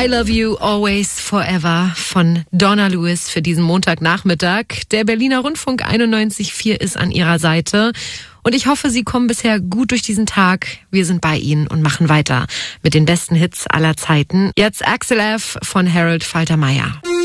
I Love You Always Forever von Donna Lewis für diesen Montagnachmittag. Der Berliner Rundfunk 91.4 ist an ihrer Seite. Und ich hoffe, Sie kommen bisher gut durch diesen Tag. Wir sind bei Ihnen und machen weiter mit den besten Hits aller Zeiten. Jetzt Axel F. von Harold Faltermeier.